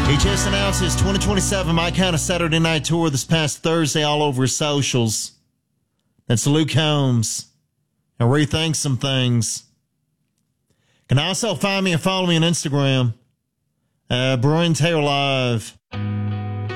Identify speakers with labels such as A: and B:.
A: He just announced his 2027 My Kind of Saturday Night Tour this past Thursday all over his socials. That's Luke Combs. And rethink some things. Can also find me and follow me on Instagram. Brian Taylor Live.